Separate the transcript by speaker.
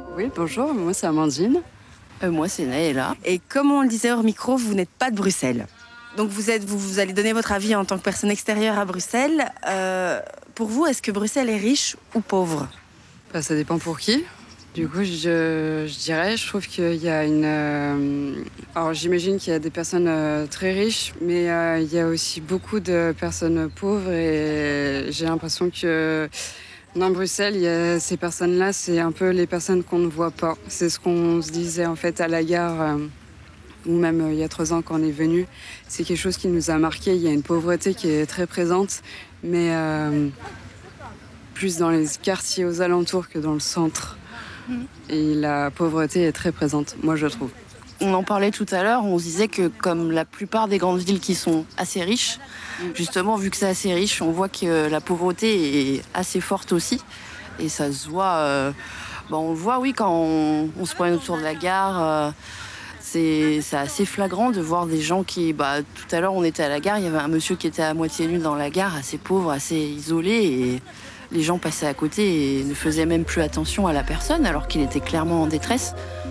Speaker 1: Oui, bonjour, moi c'est Amandine.
Speaker 2: Moi, c'est Naëla.
Speaker 3: Et comme on le disait hors micro, vous n'êtes pas de Bruxelles. Donc vous allez donner votre avis en tant que personne extérieure à Bruxelles. Pour vous, est-ce que Bruxelles est riche ou pauvre?
Speaker 1: Bah, ça dépend pour qui. Du coup, je dirais, je trouve qu'il y a une... alors j'imagine qu'il y a des personnes très riches, mais il y a aussi beaucoup de personnes pauvres et j'ai l'impression que dans Bruxelles, il y a ces personnes-là, c'est un peu les personnes qu'on ne voit pas. C'est ce qu'on se disait en fait à la gare, ou même il y a 3 ans quand on est venu. C'est quelque chose qui nous a marqué. Il y a une pauvreté qui est très présente, mais plus dans les quartiers aux alentours que dans le centre. Et la pauvreté est très présente, moi je trouve.
Speaker 2: On en parlait tout à l'heure, on se disait que comme la plupart des grandes villes qui sont assez riches, justement, vu que c'est assez riche, on voit que la pauvreté est assez forte aussi. Et ça se voit, on le voit, oui, quand on se promène autour de la gare. C'est assez flagrant de voir des gens qui... tout à l'heure, on était à la gare, il y avait un monsieur qui était à moitié nu dans la gare, assez pauvre, assez isolé. Et les gens passaient à côté et ne faisaient même plus attention à la personne, alors qu'il était clairement en détresse.